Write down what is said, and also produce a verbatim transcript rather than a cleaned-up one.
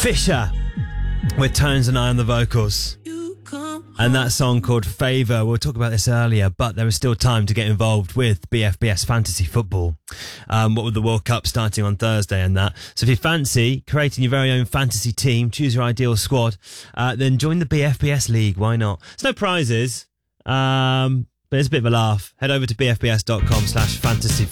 Fisher with Tones and I on the vocals. And that song called Favour. We'll talk about this earlier, but there is still time to get involved with B F B S Fantasy Football. Um, what with the World Cup starting on Thursday and that. So if you fancy creating your very own fantasy team, choose your ideal squad, uh, then join the B F B S League. Why not? There's no prizes, um, but it's a bit of a laugh. Head over to bfbs.com slash fantasy